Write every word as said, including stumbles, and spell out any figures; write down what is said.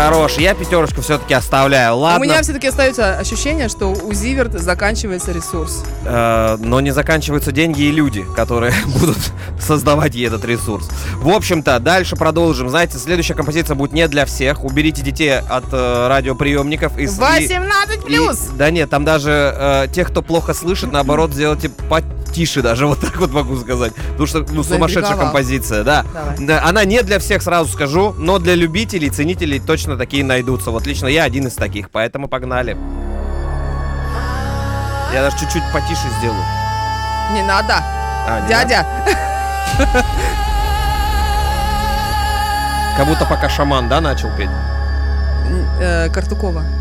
хорош. Я пятерочку все-таки оставляю. Ладно. У меня все-таки остается ощущение, что у Зиверт заканчивается ресурс. Э, но не заканчиваются деньги и люди, которые будут создавать ей этот ресурс. В общем-то, дальше продолжим. Знаете, следующая композиция будет не для всех. Уберите детей от э, радиоpriемников. И, восемнадцать плюс! И, да нет, там даже э, тех, кто плохо слышит, наоборот, сделайте потише даже. Вот так вот могу сказать. Потому что, ну, сумасшедшая композиция, да. да. Она не для всех, сразу скажу, но для любителей, ценителей точно такие найдутся. Вот лично я один из таких, поэтому погнали. Я даже чуть-чуть потише сделаю. Не надо. А, не Дядя. Надо? Как будто пока шаман, да, начал петь? Э, Картукова.